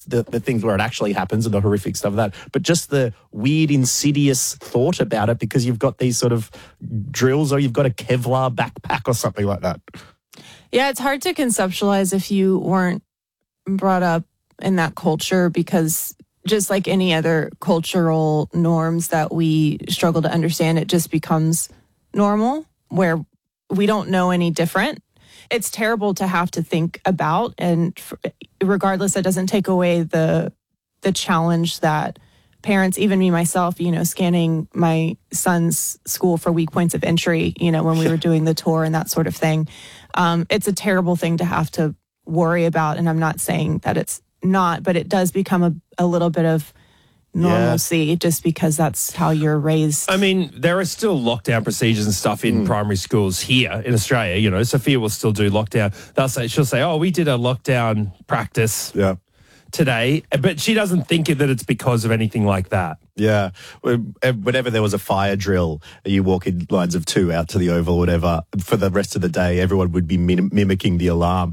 just the things where it actually happens and the horrific stuff of that, but just the weird, insidious thought about it because you've got these sort of drills or you've got a Kevlar backpack or something like that. Yeah, it's hard to conceptualize if you weren't brought up in that culture because just like any other cultural norms that we struggle to understand, it just becomes normal where we don't know any different. It's terrible to have to think about, and regardless, that doesn't take away the challenge that parents, even me myself, you know, scanning my son's school for weak points of entry, you know, when we were doing the tour and that sort of thing. It's a terrible thing to have to worry about, and I'm not saying that it's not, but it does become a little bit of normalcy just because that's how you're raised. I mean, there are still lockdown procedures and stuff in primary schools here in Australia. You know, Sophia will still do lockdown. She'll say, oh, we did a lockdown practice today, but she doesn't think that it's because of anything like that. Yeah. Whenever there was a fire drill, you walk in lines of 2 out to the Oval or whatever, for the rest of the day, everyone would be mimicking the alarm.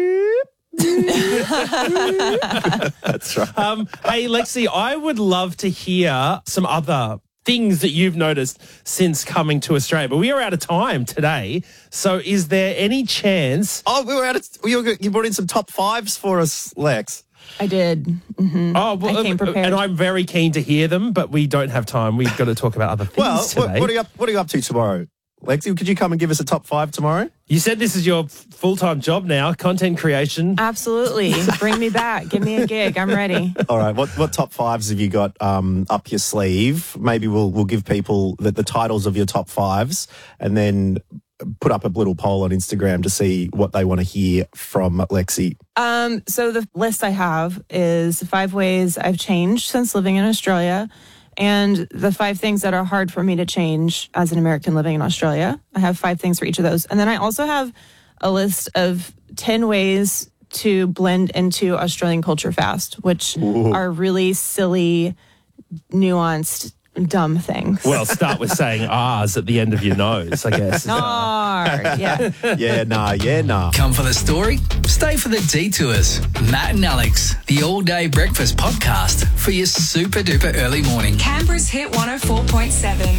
That's right. Hey, Lexi, I would love to hear some other things that you've noticed since coming to Australia, but we are out of time today. So is there any chance... You brought in some top 5s for us, Lex. I did. Mm-hmm. Oh, well, I came prepared. And I'm very keen to hear them, but we don't have time. We've got to talk about other things today. What are you up to tomorrow? Lexi, could you come and give us a top 5 tomorrow? You said this is your full-time job now, content creation. Absolutely. Bring me back. Give me a gig. I'm ready. All right. What top 5s have you got up your sleeve? Maybe we'll give people the titles of your top 5s and then put up a little poll on Instagram to see what they want to hear from Lexi. So the list I have is 5 ways I've changed since living in Australia, and the 5 things that are hard for me to change as an American living in Australia. I have 5 things for each of those. And then I also have a list of 10 ways to blend into Australian culture fast, which are really silly, nuanced, dumb things. Well, start with saying R's at the end of your nose, I guess. Yeah. Yeah, nah. Come for the story, stay for the detours. Matt and Alex, the all-day breakfast podcast for your super-duper early morning. Canberra's Hit 104.7.